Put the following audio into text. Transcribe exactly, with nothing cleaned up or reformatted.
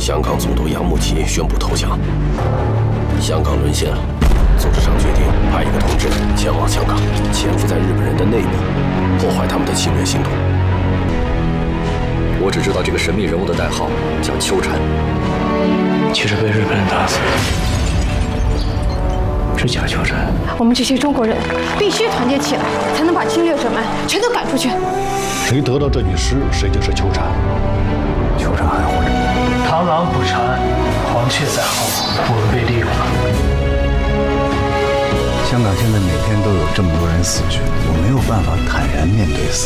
香港总督杨慕琦宣布投降，香港沦陷了。组织上决定派一个同志前往香港，潜伏在日本人的内部，破坏他们的侵略行动。 我只知道这个神秘人物的代号叫秋蝉， 其实被日本人打死是假秋蝉。 我们这些中国人必须团结起来，才能把侵略者们全都赶出去。 谁得到这具尸，谁就是秋蝉。 秋蝉还活着。螳螂捕蝉，黄雀在后，我们被利用了。 香港现在每天都有这么多人死去，我没有办法坦然面对死。